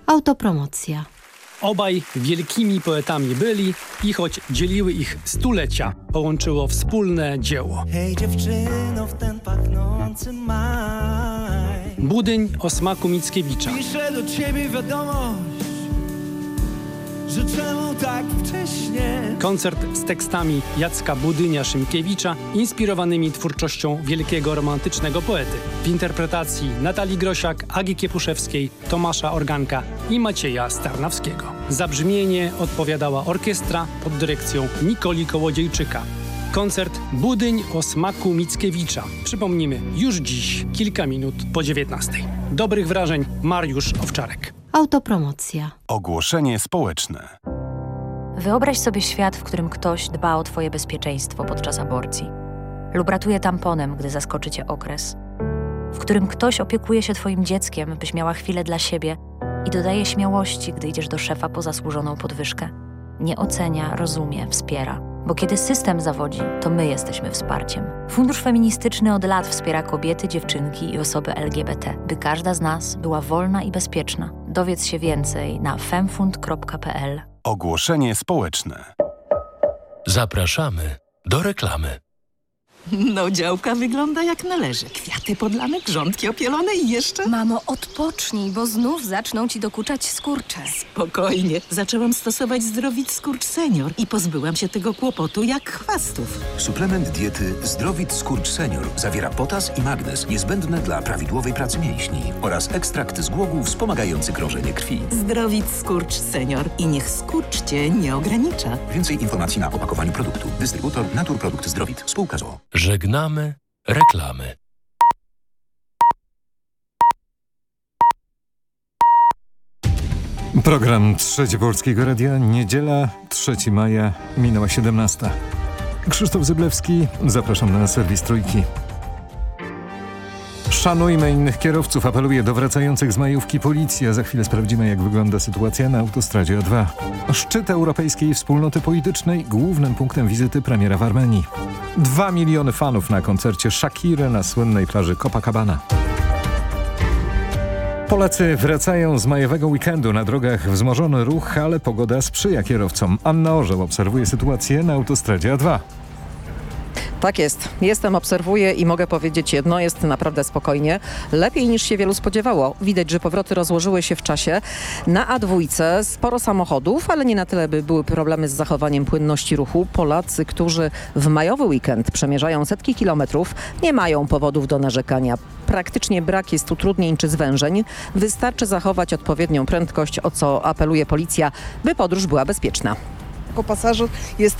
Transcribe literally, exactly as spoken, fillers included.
Autopromocja. Obaj wielkimi poetami byli i choć dzieliły ich stulecia, połączyło wspólne dzieło. Hej dziewczyno, w ten pachnący maj. Budyń o smaku Mickiewicza. Piszę do ciebie wiadomość, że czemu tak wcześnie. Koncert z tekstami Jacka Budynia-Szymkiewicza, inspirowanymi twórczością wielkiego romantycznego poety. W interpretacji Natalii Grosiak, Agi Kiepuszewskiej, Tomasza Organka i Macieja Starnawskiego. Za brzmienie odpowiadała orkiestra pod dyrekcją Nikoli Kołodziejczyka. Koncert Budyń o smaku Mickiewicza. Przypomnimy, już dziś, kilka minut po dziewiętnastej. Dobrych wrażeń, Mariusz Owczarek. Autopromocja. Ogłoszenie społeczne. Wyobraź sobie świat, w którym ktoś dba o twoje bezpieczeństwo podczas aborcji lub ratuje tamponem, gdy zaskoczy cię okres, w którym ktoś opiekuje się twoim dzieckiem, byś miała chwilę dla siebie i dodaje śmiałości, gdy idziesz do szefa po zasłużoną podwyżkę. Nie ocenia, rozumie, wspiera. Bo kiedy system zawodzi, to my jesteśmy wsparciem. Fundusz Feministyczny od lat wspiera kobiety, dziewczynki i osoby L G B T, by każda z nas była wolna i bezpieczna. Dowiedz się więcej na femfund kropka p l. Ogłoszenie społeczne. Zapraszamy do reklamy. No, działka wygląda jak należy. Kwiaty podlane, grządki opielone i jeszcze... Mamo, odpocznij, bo znów zaczną ci dokuczać skurcze. Spokojnie. Zaczęłam stosować Zdrowit Skurcz Senior i pozbyłam się tego kłopotu jak chwastów. Suplement diety Zdrowit Skurcz Senior zawiera potas i magnez niezbędne dla prawidłowej pracy mięśni oraz ekstrakt z głogów wspomagający krążenie krwi. Zdrowit Skurcz Senior i niech skurcz cię nie ogranicza. Więcej informacji na opakowaniu produktu. Dystrybutor Naturprodukt Zdrowit. Spółka z o o. Żegnamy reklamy. Program Trzeci Polskiego Radia, niedziela, trzeciego maja, minęła siedemnasta. Krzysztof Zyblewski, zapraszam na serwis Trójki. Szanujmy innych kierowców, apeluje do wracających z majówki policja. Za chwilę sprawdzimy, jak wygląda sytuacja na autostradzie A dwa. Szczyt Europejskiej Wspólnoty Politycznej, głównym punktem wizyty premiera w Armenii. Dwa miliony fanów na koncercie Shakiry na słynnej plaży Copacabana. Polacy wracają z majowego weekendu. Na drogach wzmożony ruch, ale pogoda sprzyja kierowcom. Anna Orzeł obserwuje sytuację na autostradzie A dwa. Tak jest. Jestem, obserwuję i mogę powiedzieć jedno, jest naprawdę spokojnie. Lepiej niż się wielu spodziewało. Widać, że powroty rozłożyły się w czasie. Na A dwa sporo samochodów, ale nie na tyle, by były problemy z zachowaniem płynności ruchu. Polacy, którzy w majowy weekend przemierzają setki kilometrów, nie mają powodów do narzekania. Praktycznie brak jest utrudnień czy zwężeń. Wystarczy zachować odpowiednią prędkość, o co apeluje policja, by podróż była bezpieczna. Jako pasażer jest